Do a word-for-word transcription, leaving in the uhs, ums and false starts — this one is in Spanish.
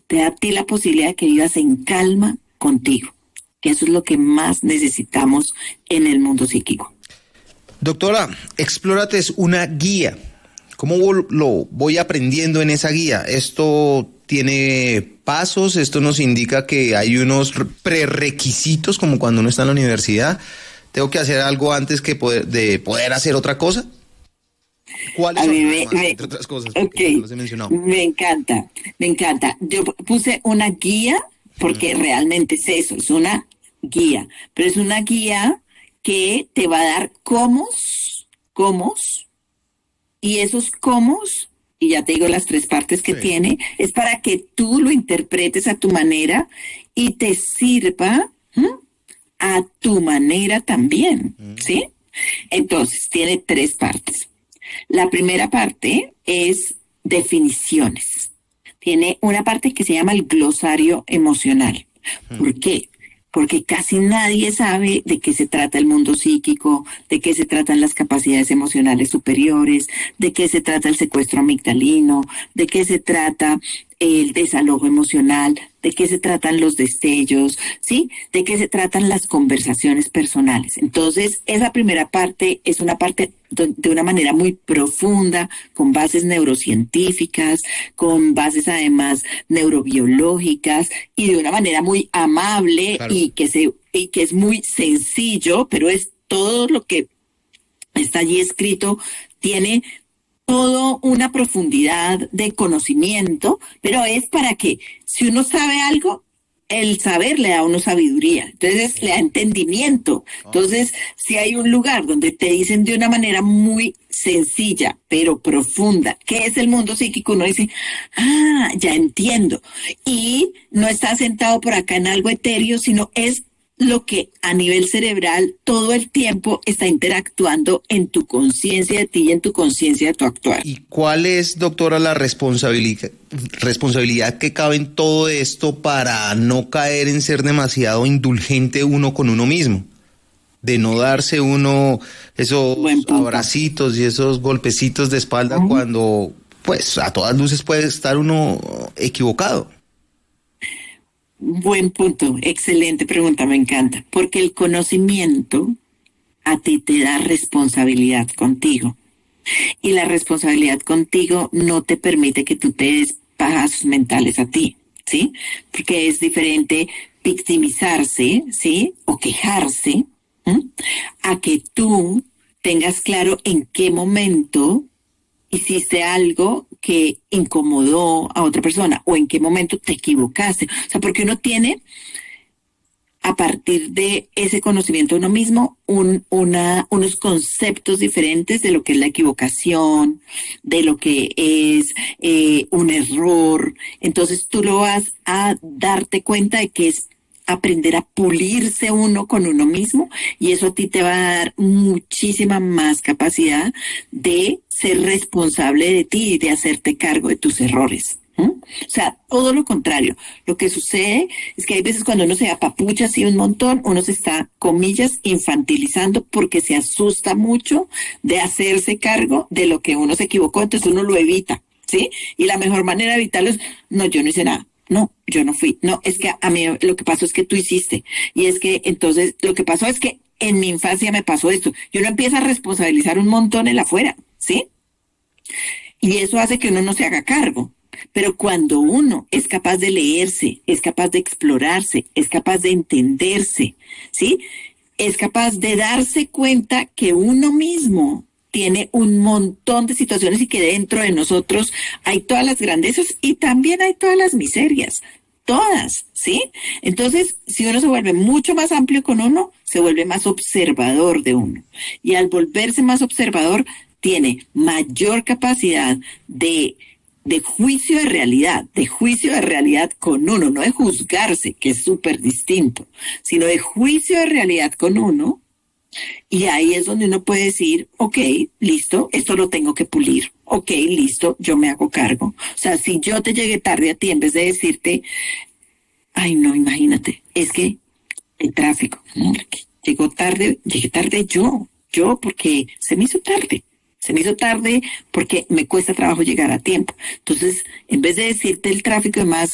te da a ti la posibilidad de que vivas en calma contigo. Que eso es lo que más necesitamos en el mundo psíquico. Doctora, Explórate es una guía. ¿Cómo lo voy aprendiendo en esa guía? Esto tiene pasos, esto nos indica que hay unos prerequisitos como cuando uno está en la universidad. ¿Tengo que hacer algo antes que poder, de poder hacer otra cosa? ¿Cuáles a son? Mí me, Además, me, entre otras cosas, okay, no los he mencionado. Me encanta, me encanta. Yo puse una guía porque uh-huh. realmente es eso, es una guía, pero es una guía que te va a dar cómo, cómo, y esos cómo, y ya te digo las tres partes que sí. tiene, es para que tú lo interpretes a tu manera y te sirva ¿sí? a tu manera también, uh-huh. ¿sí? Entonces, tiene tres partes. La primera parte es definiciones. Tiene una parte que se llama el glosario emocional. Uh-huh. ¿Por qué? Porque casi nadie sabe de qué se trata el mundo psíquico, de qué se tratan las capacidades emocionales superiores, de qué se trata el secuestro amigdalino, de qué se trata el desalojo emocional, de qué se tratan los destellos, ¿sí? De qué se tratan las conversaciones personales. Entonces, esa primera parte es una parte de una manera muy profunda, con bases neurocientíficas, con bases además neurobiológicas y de una manera muy amable claro. y que se y que es muy sencillo, pero es todo lo que está allí escrito, tiene todo una profundidad de conocimiento, pero es para que si uno sabe algo, el saber le da a uno sabiduría, entonces le da entendimiento. Entonces, si hay un lugar donde te dicen de una manera muy sencilla, pero profunda, ¿qué es el mundo psíquico? Uno dice, ah, ya entiendo. Y no está sentado por acá en algo etéreo, sino es lo que a nivel cerebral todo el tiempo está interactuando en tu conciencia de ti y en tu conciencia de tu actuar. ¿Y cuál es, doctora, la responsabilidad, responsabilidad que cabe en todo esto para no caer en ser demasiado indulgente uno con uno mismo? De no darse uno esos abracitos y esos golpecitos de espalda uh-huh. cuando, pues, a todas luces puede estar uno equivocado. Buen punto, excelente pregunta, me encanta, porque el conocimiento a ti te da responsabilidad contigo y la responsabilidad contigo no te permite que tú te des pajas mentales a ti, ¿sí? Porque es diferente victimizarse, ¿sí? O quejarse, ¿sí? A que tú tengas claro en qué momento hiciste algo que incomodó a otra persona o en qué momento te equivocaste. O sea, porque uno tiene, a partir de ese conocimiento de uno mismo, un, una, unos conceptos diferentes de lo que es la equivocación, de lo que es eh, un error. Entonces tú lo vas a darte cuenta de que es aprender a pulirse uno con uno mismo y eso a ti te va a dar muchísima más capacidad de ser responsable de ti y de hacerte cargo de tus errores. ¿Mm? O sea, todo lo contrario. Lo que sucede es que hay veces cuando uno se apapucha así un montón, uno se está, comillas, infantilizando porque se asusta mucho de hacerse cargo de lo que uno se equivocó, entonces uno lo evita, ¿sí? Y la mejor manera de evitarlo es, no, yo no hice nada. No, yo no fui. No, es que a mí lo que pasó es que tú hiciste. Y es que entonces lo que pasó es que en mi infancia me pasó esto. Yo no empiezo a responsabilizar un montón el afuera, ¿sí? Y eso hace que uno no se haga cargo. Pero cuando uno es capaz de leerse, es capaz de explorarse, es capaz de entenderse, ¿sí? Es capaz de darse cuenta que uno mismo tiene un montón de situaciones y que dentro de nosotros hay todas las grandezas y también hay todas las miserias, todas, ¿sí? Entonces, si uno se vuelve mucho más amplio con uno, se vuelve más observador de uno. Y al volverse más observador, tiene mayor capacidad de, de juicio de realidad, de juicio de realidad con uno, no de juzgarse, que es súper distinto, sino de juicio de realidad con uno. Y ahí es donde uno puede decir, ok, listo, esto lo tengo que pulir. Ok, listo, yo me hago cargo. O sea, si yo te llegué tarde a ti, en vez de decirte, ay, no, imagínate, es que el tráfico, ¿no? Llegó tarde, llegué tarde yo, yo porque se me hizo tarde. Se me hizo tarde porque me cuesta trabajo llegar a tiempo. Entonces, en vez de decirte el tráfico y demás,